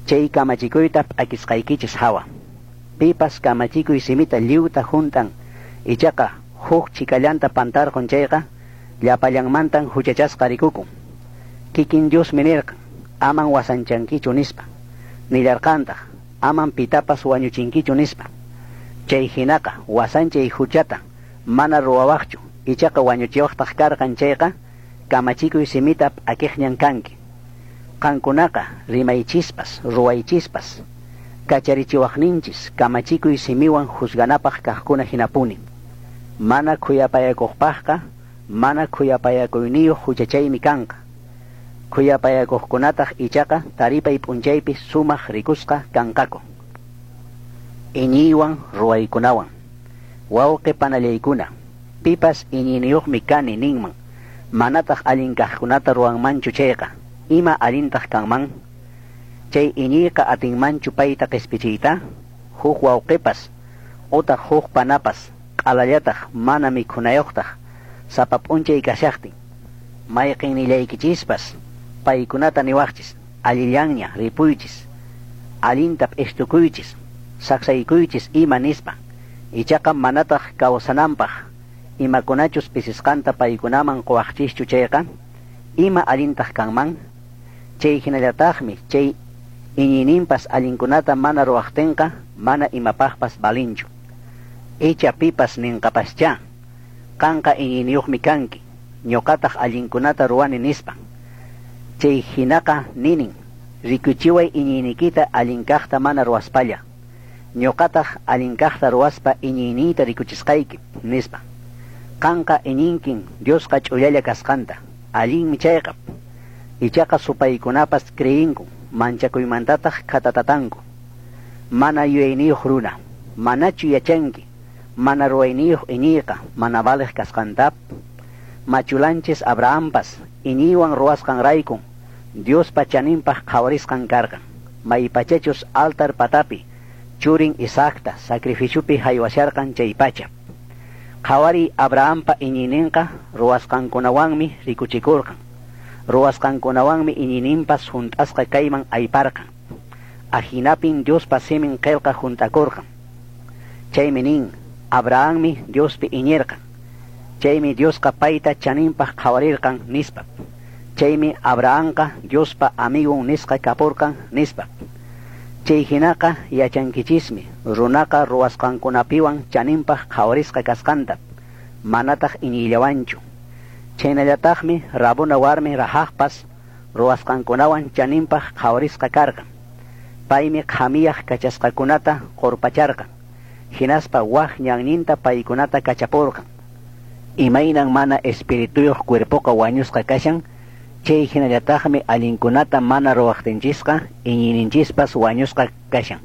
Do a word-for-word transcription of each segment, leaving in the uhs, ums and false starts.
Chay kamachikuyta akisqaykichis hawa. Pipas kamachikuy simita liuta juntan ichaqa huk chikallanta pantarqun chayqa llapallanmantan huchachasqa rikukun. Kikin Dios minirqa aman wasanchankichu nispa. Nillarqantaq aman pitapas wañuchinkichu nispa. Chay hinaqa wasanchay huchata mana ruwawaqchu ichaqa wañuchiwaqtaq karqan chayqa kamachikuy simita akiqñan kanki. Qankunaqa rimaychispas ruwaychispas kacharichiwaqninchis kamachikuy simiwan husganapaq kaqkuna hinapuni. Mana khuyapayakuqpaqqa mana khuyapayakuyniyuq huchachaymi kanqa. Khuyapayakuqkunataq ichaqa taripay p'unchaypi sumaq rikusqa kanqaku. Iñiywan ruwaykunawan wawqi panallaykuna pipas iñiniyuqmi kani ninman manataq allin kaqkunata ruwanmanchu chayqa ima allintaq kanman. Chay iñiyqa atinmanchu payta q'ispichiyta huk wawqipas utaq huk panapas q'alallataq mana mikhunayuqtaq sapa p'unchay kashaqtin mayqinnillaykichispas paykunata niwaqchis allillanña ripuychis allinta p'ishtukuychis saqsaykuychis ima nispa ichaqa manataq kawsananpaq imakunachus pisisqanta paykunaman quwaqchischu chayqa ima allintaq kanman. Chay hinallataqmi chay iñininpas allinkunata mana ruwaqtinqa mana imapaqpas balinchu. Icha pipas ninqapascha qanqa iñiniyuqmi kanki ñuqataq allinkunata ruwani nispa. Chay hinaqa ninin rikuchiway iñinikita allinkaqta mana ruwaspalla. Ñuqataq allinkaqta ruwaspa iñiniyta rikuchisqayki nispa. Qanqa iñinkin Diosqa ch'ullalla kasqanta allinmi chayqa. Ichaqa supaykunapas creyinku manchakuymantataq khatatatanku. Mana yuyayniyuq runa manachu yachanki mana ruwayniyuq iñiyqa mana baliq kasqantap. Machulanchis Abrahampas iñiywan ruwasqanraykun Diospa chaninpaq qhawarisqan karqan. Maypachachus altar patapi churin Isaacta sacrificiupi haywasharqan chay pacha. Qhawari Abrahampa iñininqa ruwasqankunawanmi rikuchikurqan. Ruwasqankunawanmi iñininpas juntasqa kayman ayparqan. Ajinapin Diospa simin qillqa juntakurqan. Chaymi nin Abrahammi Diospi iñirqan. Chaymi Diosqa payta chaninpaq qhawarirqan nispa. Chaymi Abrahamqa Diospa amigun nisqa kapurqan nispa. Chay hinaqa yachankichismi runaqa ruwasqankunapiwan chaninpaq qhawarisqa kasqanta manataq iñillawanchu. Chaynallataqmi rabuna warmi rahaqpas ruwasqankunawan chaninpaq qhawarisqa karqan. Paymi qhamiyaq kachasqakunata qurpacharqan. Hinaspa waq ñanninta paykunata kachapurqan. Imaynan mana espirituyuq cuerpoqa wañusqa kashan chay hinallataqmi allinkunata mana ruwaqtinchisqa iñininchispas wañusqa kashan.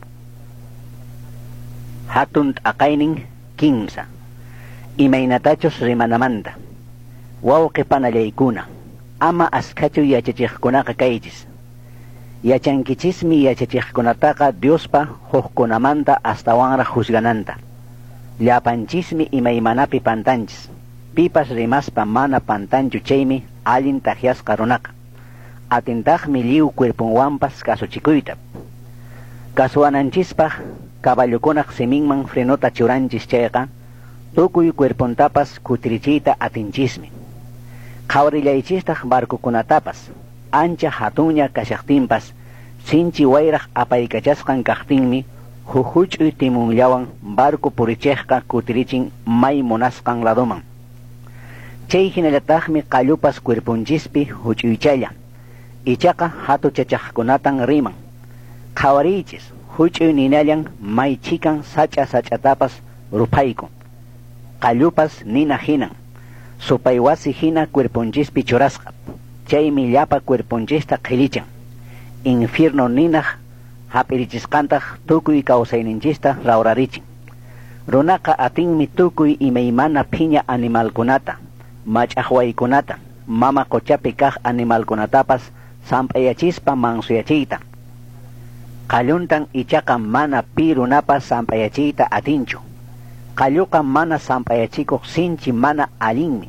Hatun t'aqaynin kimsa imaynatachus rimanamanta. Wawqi panallaykuna ama askachu yachachiqkunaqa kaychis. Yachankichismi yachachiqkunataqa Diospa hukkunamanta astawanra juzgananta. Llapanchismi imaymanapi pantanchis. Pipas rimaspa mana pantanchu chaymi allin tahyasqa runaqa. Atintaqmi liw cuerpunwanpas kasuchikuyta. Kasuwananchispaq caballukunaq siminman frenota churanchis chayqa tukuy cuerpuntapas kutirichiyta atinchismi. Qhawrillaychistaq barkukunatapas ancha hatunya kashaqtinpas sinchi wayraq apaykachasqan kaqtinmi huhuch'uy timunllawan barku purichiqqa kutirichin may munasqan ladoman. Chay hinallataqmi qallupas cuerpunchispi huch'uychalla. Ichaqa hatu chachaqkunatan riman. Qhawariychis huch'uy ninallan may chikan sacha sachatapas ruphaykun. Qallupas nina hinan. Supaywasi hina cuerpunchispi churasqa. Chaymi llapa cuerpunchista qhilichan. Infierno ninaq hapirichisqantaq tukuy kawsayninchista rawrarichin. Runaqa atinmi tukuy imaymana phiña animalkunata, mach'aqwaykunata, mama qochapi kaq animalkunatapas samp'ayachispa mansuyachiyta. Qalluntan ichaqa mana pi runapas samp'ayachiyta atinchu. Qalluqa mana samp'ayachikuq sinchi mana allinmi.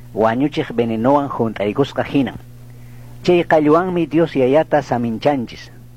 Wañuchiq venenowan junt'aykusqa hinan. Chay qalluwanmi Dios yayata saminchanchis,